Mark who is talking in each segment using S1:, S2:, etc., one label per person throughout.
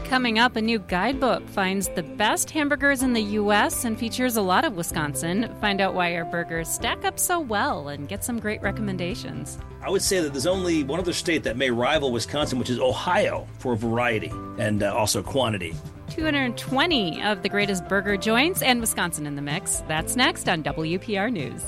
S1: Coming up, a new guidebook finds the best hamburgers in the U.S. and features a lot of Wisconsin. Find out why our burgers stack up so well and get some great recommendations.
S2: I would say that there's only one other state that may rival Wisconsin, which is Ohio, for variety and also quantity.
S1: 220 of the greatest burger joints and Wisconsin in the mix. That's next on WPR News.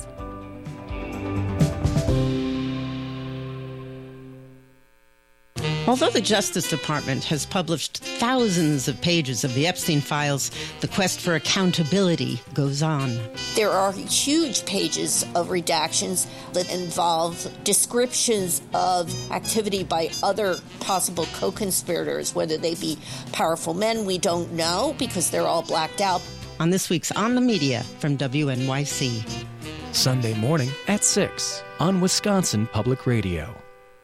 S3: Although the Justice Department has published thousands of pages of the Epstein files, the quest for accountability goes on.
S4: There are huge pages of redactions that involve descriptions of activity by other possible co-conspirators, whether they be powerful men, we don't know because they're all blacked out.
S3: On this week's On the Media from WNYC.
S5: Sunday morning at 6 on Wisconsin Public Radio.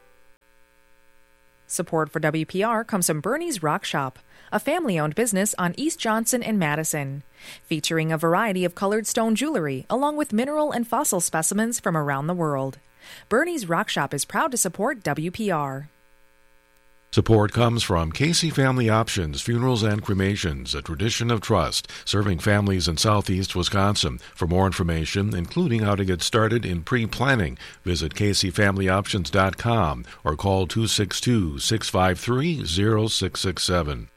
S6: Support for WPR comes from Bernie's Rock Shop, a family-owned business on East Johnson and Madison, featuring a variety of colored stone jewelry along with mineral and fossil specimens from around the world. Bernie's Rock Shop is proud to support WPR.
S7: Support comes from Casey Family Options, Funerals and Cremations, a tradition of trust, serving families in southeast Wisconsin. For more information, including how to get started in pre-planning, visit CaseyFamilyOptions.com or call 262-653-0667.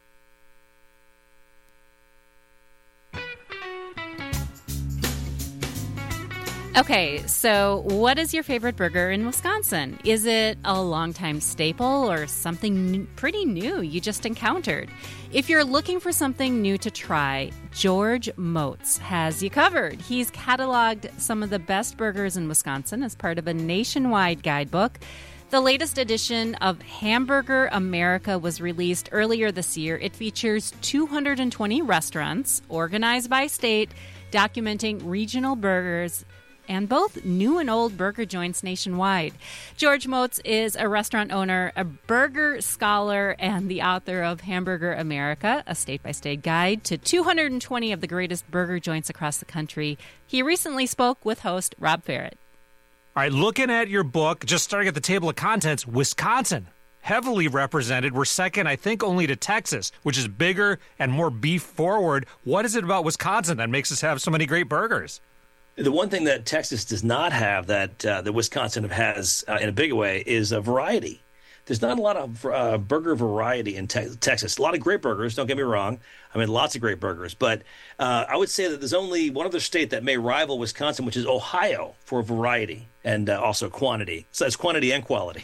S1: Okay, so what is your favorite burger in Wisconsin? Is it a longtime staple or something pretty new you just encountered? If you're looking for something new to try, George Moats has you covered. He's cataloged some of the best burgers in Wisconsin as part of a nationwide guidebook. The latest edition of Hamburger America was released earlier this year. It features 220 restaurants organized by state, documenting regional burgers and both new and old burger joints nationwide. George Moats is a restaurant owner, a burger scholar, and the author of Hamburger America, a state-by-state guide to 220 of the greatest burger joints across the country. He recently spoke with host Rob Ferrett.
S8: All right, looking at your book, just starting at the table of contents, Wisconsin, heavily represented. We're second, I think, only to Texas, which is bigger and more beef forward. What is it about Wisconsin that makes us have so many great burgers?
S2: The one thing that Texas does not have that Wisconsin has in a big way is a variety. There's not a lot of burger variety in Texas. A lot of great burgers, don't get me wrong. I mean, lots of great burgers. But I would say that there's only one other state that may rival Wisconsin, which is Ohio, for variety and also quantity. So it's quantity and quality.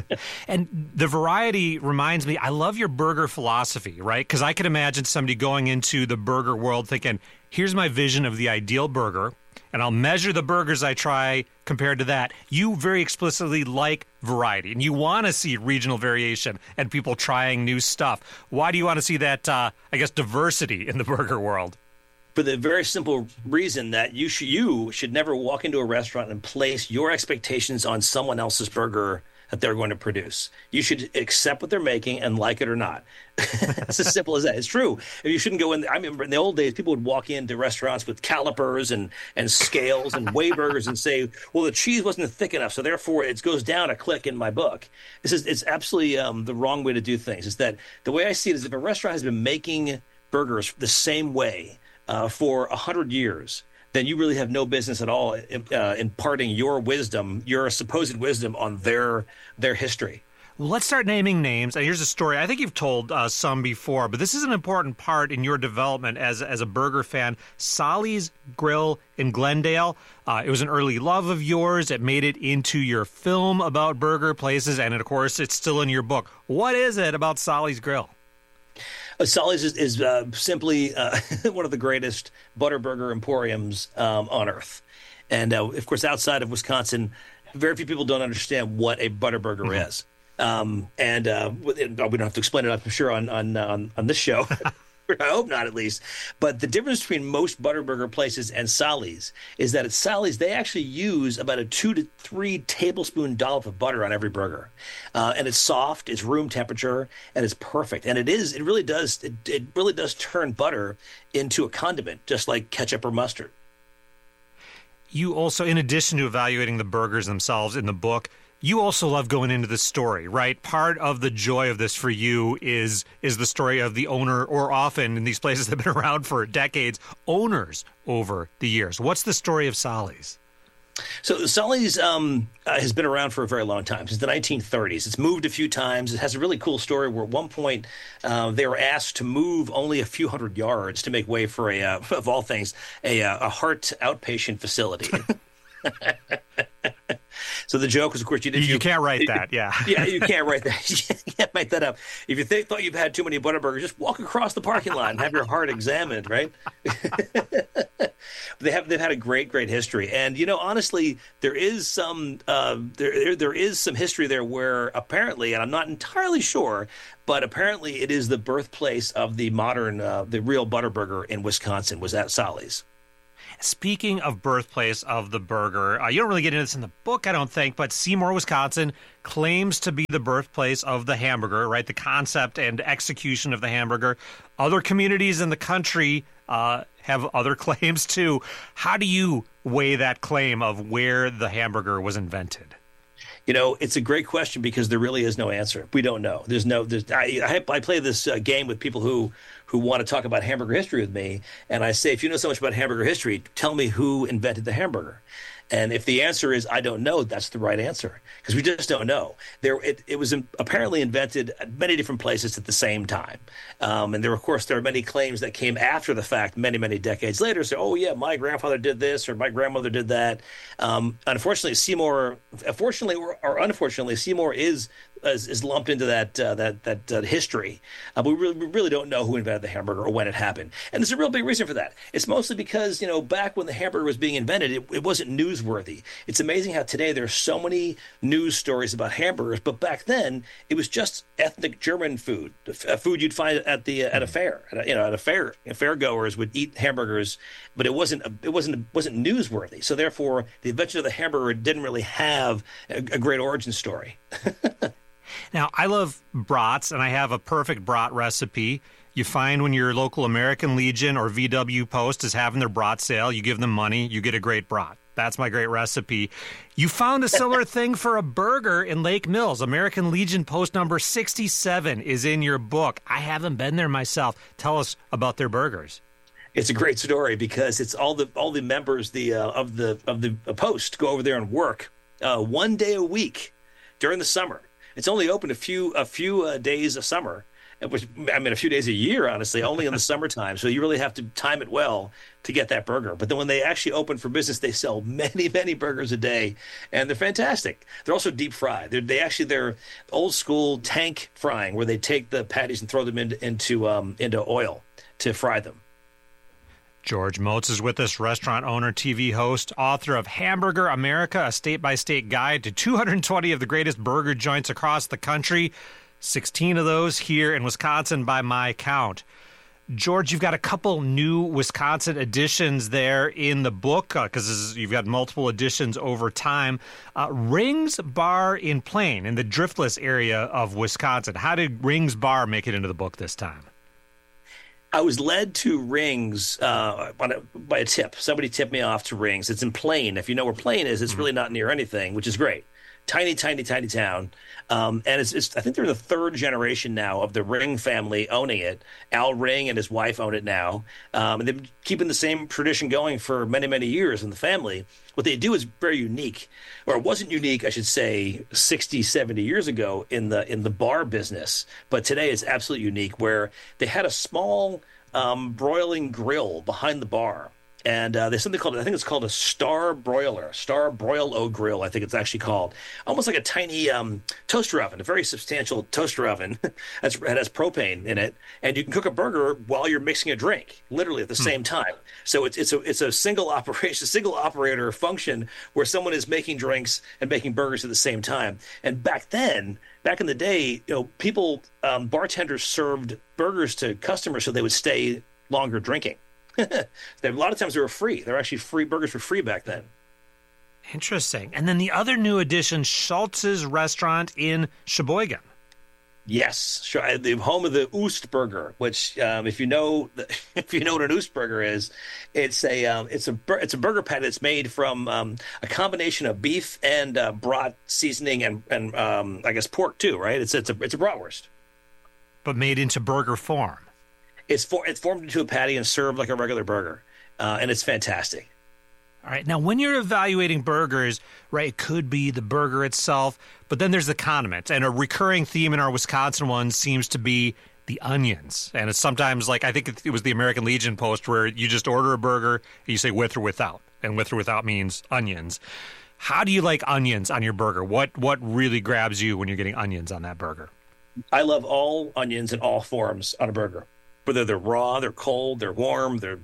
S8: And the variety reminds me, I love your burger philosophy, right? Because I could imagine somebody going into the burger world thinking, here's my vision of the ideal burger, and I'll measure the burgers I try compared to that. You very explicitly like variety, and you want to see regional variation and people trying new stuff. Why do you want to see that, diversity in the burger world?
S2: For the very simple reason that you should never walk into a restaurant and place your expectations on someone else's burger that they're going to produce. You should accept what they're making and like it or not. It's as simple as that. It's true. And you shouldn't go in. I remember in the old days, people would walk into restaurants with calipers and scales and weigh burgers and say, well, the cheese wasn't thick enough, so therefore it goes down a click in my book. It's absolutely the wrong way to do things. Is that the way I see it is if a restaurant has been making burgers the same way for 100 years, then you really have no business at all imparting your wisdom, your supposed wisdom, on their history.
S8: Well, let's start naming names. And here's a story. I think you've told some before, but this is an important part in your development as a burger fan. Solly's Grill in Glendale. It was an early love of yours. It made it into your film about burger places, and of course, it's still in your book. What is it about Solly's Grill?
S2: Solly's is simply one of the greatest Butterburger emporiums on earth. And, of course, outside of Wisconsin, very few people don't understand what a Butterburger is. We don't have to explain it, I'm sure, on this show. I hope not, at least. But the difference between most Butterburger places and Solly's is that at Solly's, they actually use about a 2 to 3 tablespoon dollop of butter on every burger. And it's soft, it's room temperature, and it's perfect. And it really does turn butter into a condiment, just like ketchup or mustard.
S8: You also, in addition to evaluating the burgers themselves in the book, You also love going into the story, right? Part of the joy of this for you is the story of the owner, or often in these places that have been around for decades, owners over the years. What's the story of Solly's?
S2: So Solly's has been around for a very long time, since the 1930s. It's moved a few times. It has a really cool story where at one point they were asked to move only a few hundred yards to make way for of all things, a heart outpatient facility. So the joke was, of course,
S8: you can't write that, yeah.
S2: Yeah, you can't write that. You can't make that up. If you thought you've had too many Butterburgers, just walk across the parking lot and have your heart examined, right? They've had a great history, and honestly, there is some there is some history there where apparently, and I'm not entirely sure, but apparently it is the birthplace of the modern, the real Butterburger in Wisconsin was at Solly's.
S8: Speaking of birthplace of the burger, you don't really get into this in the book, I don't think, but Seymour, Wisconsin claims to be the birthplace of the hamburger, right? The concept and execution of the hamburger. Other communities in the country have other claims too. How do you weigh that claim of where the hamburger was invented?
S2: It's a great question because there really is no answer. We don't know. I play this game with people who want to talk about hamburger history with me, and I say, if you know so much about hamburger history, tell me who invented the hamburger. And if the answer is I don't know, that's the right answer, because we just don't know. It was apparently invented at many different places at the same time. And there are many claims that came after the fact, many, many decades later. So, oh, yeah, my grandfather did this or my grandmother did that. Unfortunately, Seymour is lumped into that history. But we really don't know who invented the hamburger or when it happened. And there's a real big reason for that. It's mostly because, back when the hamburger was being invented, it wasn't newsworthy. It's amazing how today there are so many news stories about hamburgers, but back then it was just ethnic German food, food you'd find at a fair. At a fair, fairgoers would eat hamburgers, but it wasn't newsworthy. So therefore, the invention of the hamburger didn't really have a great origin story.
S8: Now, I love brats, and I have a perfect brat recipe. You find when your local American Legion or VW Post is having their brat sale, you give them money, you get a great brat. That's my great recipe. You found a similar thing for a burger in Lake Mills. American Legion Post number 67 is in your book. I haven't been there myself. Tell us about their burgers.
S2: It's a great story because it's all the members of the Post go over there and work 1 day a week during the summer. It's only open a few days of summer, which a few days a year, honestly, only in the summertime. So you really have to time it well to get that burger. But then when they actually open for business, they sell many, many burgers a day, and they're fantastic. They're also deep fried. They're old school tank frying, where they take the patties and throw them into oil to fry them.
S8: George Motz is with us, restaurant owner, TV host, author of Hamburger America, a state-by-state guide to 220 of the greatest burger joints across the country, 16 of those here in Wisconsin by my count. George, you've got a couple new Wisconsin editions there in the book, because you've got multiple editions over time. Rings Bar in Plain, in the Driftless area of Wisconsin. How did Rings Bar make it into the book this time?
S2: I was led to Rings by a tip. Somebody tipped me off to Rings. It's in Plain. If you know where Plain is, it's really not near anything, which is great. Tiny, tiny, tiny town. And it's I think they're the third generation now of the Ring family owning it. Al Ring and his wife own it now. And they've been keeping the same tradition going for many, many years in the family. What they do is very unique, or it wasn't unique, I should say, 60, 70 years ago in the bar business. But today it's absolutely unique, where they had a small broiling grill behind the bar. And there's something called, I think it's called a Star Broil-O Grill, I think it's actually called. Almost like a tiny toaster oven, a very substantial toaster oven that has propane in it. And you can cook a burger while you're mixing a drink, literally at the same time. So it's a single operation, a single operator function where someone is making drinks and making burgers at the same time. And back in the day, people, bartenders served burgers to customers so they would stay longer drinking. A lot of times they were free. They're actually free. Burgers were free back then.
S8: Interesting. And then the other new addition, Schultz's Restaurant in Sheboygan.
S2: Yes, sure. The home of the Oostburger, which, if you know if you know what an Oostburger is, it's a burger patty that's made from a combination of beef and brat seasoning and I guess pork too, right? It's a bratwurst,
S8: but made into burger form.
S2: It's formed into a patty and served like a regular burger, and it's fantastic.
S8: All right. Now, when you're evaluating burgers, right, it could be the burger itself, but then there's the condiment. And a recurring theme in our Wisconsin one seems to be the onions. And it's sometimes like, I think it was the American Legion post where you just order a burger and you say with or without. And with or without means onions. How do you like onions on your burger? What really grabs you when you're getting onions on that burger?
S2: I love all onions in all forms on a burger. Whether they're raw, they're cold, they're warm, they're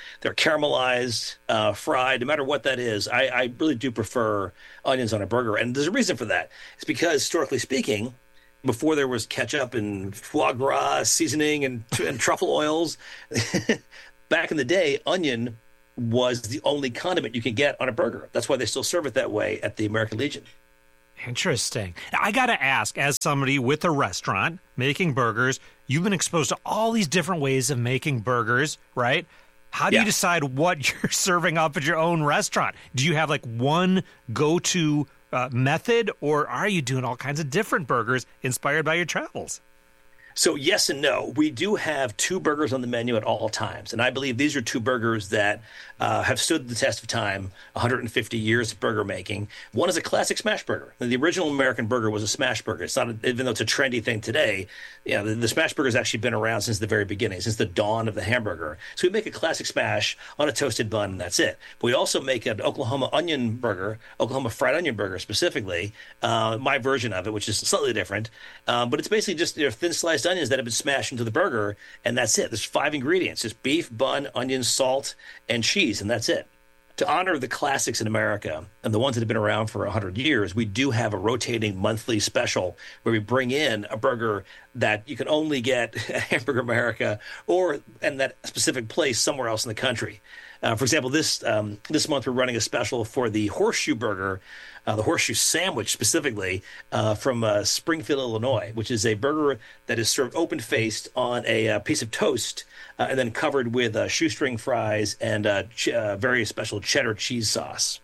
S2: caramelized, fried, no matter what that is, I really do prefer onions on a burger. And there's a reason for that. It's because, historically speaking, before there was ketchup and foie gras seasoning and truffle oils, back in the day, onion was the only condiment you could get on a burger. That's why they still serve it that way at the American Legion.
S8: Interesting. Now, I got to ask, as somebody with a restaurant making burgers, you've been exposed to all these different ways of making burgers, right? How do you decide what you're serving up at your own restaurant? Do you have like one go-to method, or are you doing all kinds of different burgers inspired by your travels?
S2: So yes and no. We do have two burgers on the menu at all times, and I believe these are two burgers that have stood the test of time, 150 years of burger making. One is a classic smash burger. The original American burger was a smash burger. It's not, even though it's a trendy thing today, the smash burger has actually been around since the very beginning, since the dawn of the hamburger. So we make a classic smash on a toasted bun, and that's it. But we also make an Oklahoma onion burger, Oklahoma fried onion burger specifically, my version of it, which is slightly different. But it's basically just thin sliced onions that have been smashed into the burger, and that's it. There's 5 ingredients: just beef, bun, onions, salt, and cheese, and that's it. To honor the classics in America and the ones that have been around for 100 years, we do have a rotating monthly special where we bring in a burger that you can only get at Hamburger America or in that specific place somewhere else in the country. For example, this month we're running a special for the Horseshoe Burger, the Horseshoe Sandwich specifically, from Springfield, Illinois, which is a burger that is served open-faced on a piece of toast and then covered with shoestring fries and very special cheddar cheese sauce.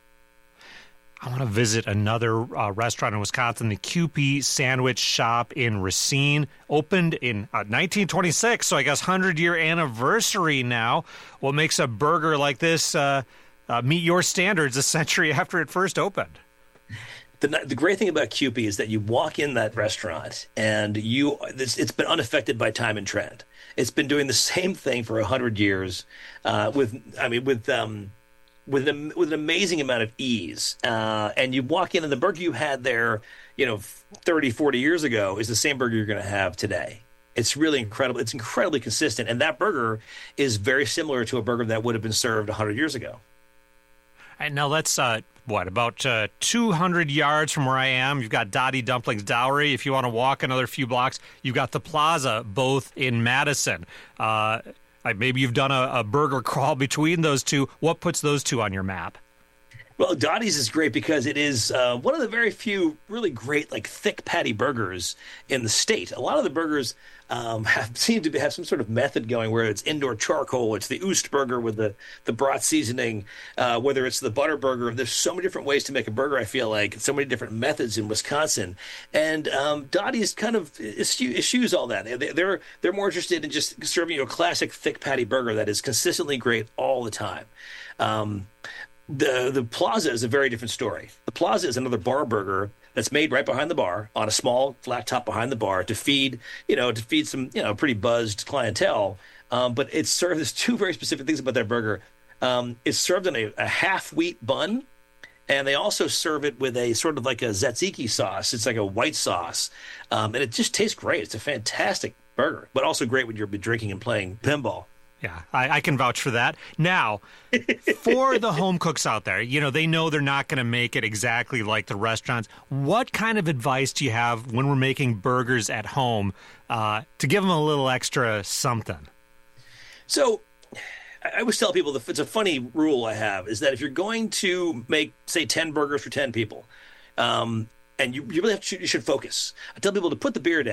S8: I want to visit another restaurant in Wisconsin, the Kewpie Sandwich Shop in Racine. Opened in 1926, so I guess 100-year anniversary now. What makes a burger like this meet your standards a century after it first opened?
S2: The great thing about Kewpie is that you walk in that restaurant and it's been unaffected by time and trend. It's been doing the same thing for 100 years with an amazing amount of ease. And you walk in and the burger you had there, 30, 40 years ago is the same burger you're going to have today. It's really incredible. It's incredibly consistent. And that burger is very similar to a burger that would have been served 100 years ago.
S8: And now let's, about 200 yards from where I am, you've got Dottie Dumplings Dowry. If you want to walk another few blocks, you've got the Plaza, both in Madison. Maybe you've done a burger crawl between those two. What puts those two on your map?
S2: Well, Dottie's is great because it is one of the very few really great, thick patty burgers in the state. A lot of the burgers seem to have some sort of method going where it's indoor charcoal. It's the Oostburger with the brat seasoning, whether it's the butter burger. There's so many different ways to make a burger, I feel like, so many different methods in Wisconsin. And Dottie's kind of eschews all that. They're more interested in just serving you a classic thick patty burger that is consistently great all the time. The Plaza is a very different story. The Plaza is another bar burger that's made right behind the bar on a small flat top behind the bar to feed some, pretty buzzed clientele. But it's served, there's two very specific things about that burger. It's served in a half wheat bun, and they also serve it with a sort of like a tzatziki sauce. It's like a white sauce. And it just tastes great. It's a fantastic burger, but also great when you're drinking and playing pinball.
S8: Yeah, I can vouch for that. Now, for the home cooks out there, they know they're not going to make it exactly like the restaurants. What kind of advice do you have when we're making burgers at home to give them a little extra something? So
S2: I always tell people, it's a funny rule I have, is that if you're going to make, say, 10 burgers for 10 people, and you really you should focus. I tell people to put the beer down.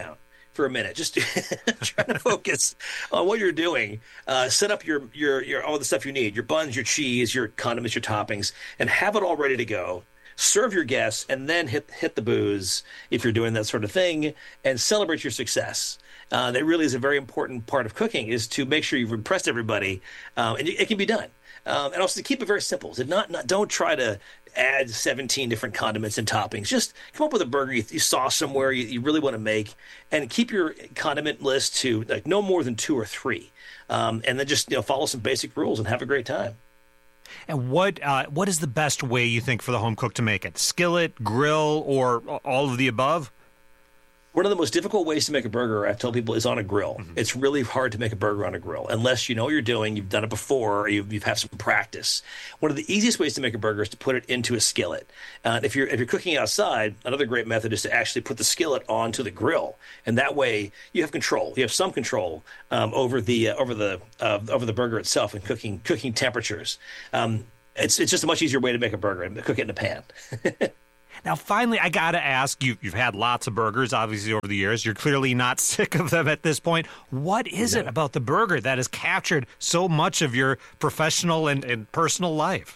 S2: for a minute. Just try to focus on what you're doing. Set up your all the stuff you need, your buns, your cheese, your condiments, your toppings, and have it all ready to go. Serve your guests, and then hit the booze if you're doing that sort of thing, and celebrate your success. That really is a very important part of cooking, is to make sure you've impressed everybody, and it can be done. And also to keep it very simple. So don't try to add 17 different condiments and toppings. Just come up with a burger you saw somewhere you really want to make, and keep your condiment list to like no more than 2 or 3, and then just follow some basic rules and have a great time.
S8: And what is the best way you think for the home cook to make it? Skillet, grill, or all of the above?
S2: One of the most difficult ways to make a burger, I tell people, is on a grill. Mm-hmm. It's really hard to make a burger on a grill unless you know what you're doing, you've done it before, or you've had some practice. One of the easiest ways to make a burger is to put it into a skillet. If you're cooking outside, another great method is to actually put the skillet onto the grill, and that way you have control. You have some control over the burger itself and cooking temperatures. It's just a much easier way to make a burger and cook it in a pan.
S8: Now, finally, I got to ask, you've had lots of burgers, obviously, over the years. You're clearly not sick of them at this point. What is it about the burger that has captured so much of your professional and personal life?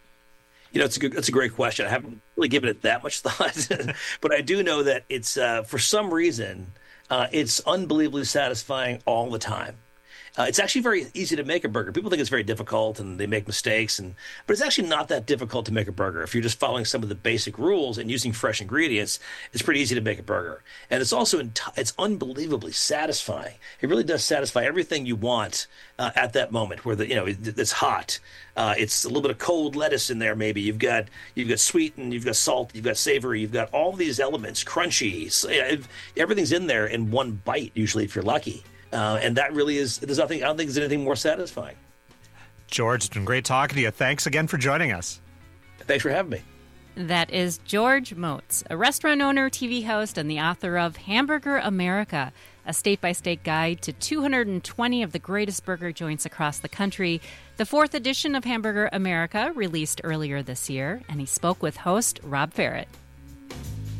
S2: It's a great question. I haven't really given it that much thought, but I do know that it's, for some reason, it's unbelievably satisfying all the time. It's actually very easy to make a burger. People think it's very difficult and they make mistakes, but it's actually not that difficult to make a burger. If you're just following some of the basic rules and using fresh ingredients, it's pretty easy to make a burger. And it's also it's unbelievably satisfying. It really does satisfy everything you want at that moment, where it's hot. It's a little bit of cold lettuce in there. Maybe you've got sweet, and you've got salt, you've got savory, you've got all these elements, crunchy. Everything's in there in one bite, usually, if you're lucky. And that really is, I don't think there's anything more satisfying.
S8: George, it's been great talking to you. Thanks again for joining us.
S2: Thanks for having me.
S1: That is George Motz, a restaurant owner, TV host, and the author of Hamburger America, a state-by-state guide to 220 of the greatest burger joints across the country. The 4th edition of Hamburger America released earlier this year, and he spoke with host Rob Ferrett.